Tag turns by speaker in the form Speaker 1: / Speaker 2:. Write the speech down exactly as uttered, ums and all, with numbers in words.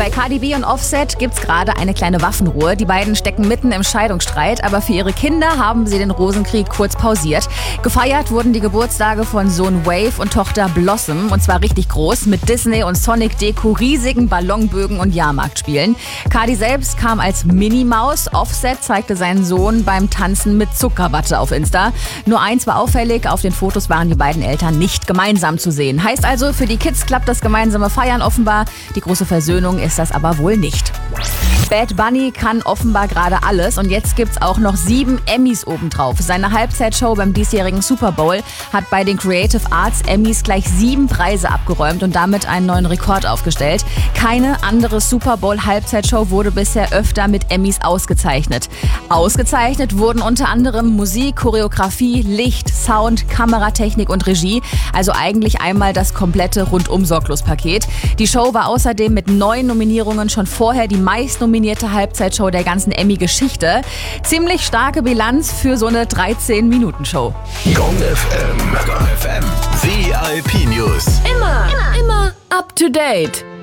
Speaker 1: Bei Cardi B und Offset gibt's gerade eine kleine Waffenruhe. Die beiden stecken mitten im Scheidungsstreit, aber für ihre Kinder haben sie den Rosenkrieg kurz pausiert. Gefeiert wurden die Geburtstage von Sohn Wave und Tochter Blossom, und zwar richtig groß, mit Disney- und Sonic-Deko, riesigen Ballonbögen und Jahrmarktspielen. Cardi selbst kam als Minimaus. Offset zeigte seinen Sohn beim Tanzen mit Zuckerwatte auf Insta. Nur eins war auffällig, auf den Fotos waren die beiden Eltern nicht gemeinsam zu sehen. Heißt also, für die Kids klappt das gemeinsame Feiern offenbar. Die große Versöhnung ist das aber wohl nicht. Bad Bunny kann offenbar gerade alles, und jetzt gibt's auch noch sieben Emmys obendrauf. Seine Halbzeitshow beim diesjährigen Super Bowl hat bei den Creative Arts Emmys gleich sieben Preise abgeräumt und damit einen neuen Rekord aufgestellt. Keine andere Super Bowl Halbzeitshow wurde bisher öfter mit Emmys ausgezeichnet. Ausgezeichnet wurden unter anderem Musik, Choreografie, Licht, Sound, Kameratechnik und Regie. Also eigentlich einmal das komplette Rundum-Sorglos-Paket. Die Show war außerdem mit neun Nominierungen schon vorher die meistnominierte Halbzeitshow der ganzen Emmy-Geschichte. Ziemlich starke Bilanz für so eine dreizehn-Minuten-Show.
Speaker 2: Gong F M. Gong F M. V I P News.
Speaker 3: Immer, immer, immer up to date.